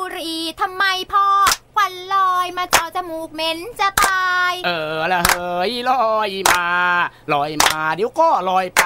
หรี่ทำไมพอควันลอยมาเจาะจมูกเหม็นจะตายละเฮยลอยมาเดี๋ยวก็ลอยไป